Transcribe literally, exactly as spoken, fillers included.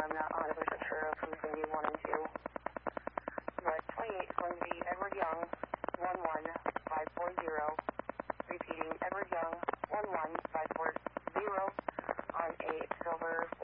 I'm not one hundred percent sure of who's going to be one and two. But twenty-eight is going to be Edward Young, one one five four zero. Repeating, Edward Young, one one five four zero on a silver